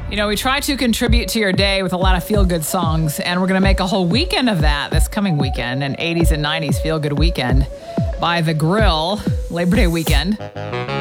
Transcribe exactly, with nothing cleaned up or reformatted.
You know, we try to contribute to your day with a lot of feel-good songs, and we're going to make a whole weekend of that this coming weekend, an eighties and nineties feel-good weekend by The Grill, Labor Day weekend.